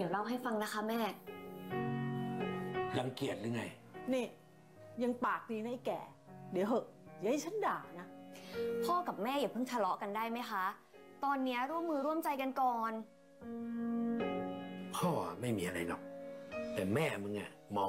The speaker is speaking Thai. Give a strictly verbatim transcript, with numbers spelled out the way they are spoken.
ดี๋ยวเล่าให้ฟังนะคะแม่รังเกียจหรือไงนี่ยังปากดีนะไอ้แก่เดี๋ยวเหอะอย่าให้ฉันด่านะพ่อกับแม่อย่าเพิ่งทะเลาะกันได้ไหมคะตอนนี้ร่วมมือร่วมใจกันก่อนพ่อไม่มีอะไรหรอกแต่แม่มึงอะมอง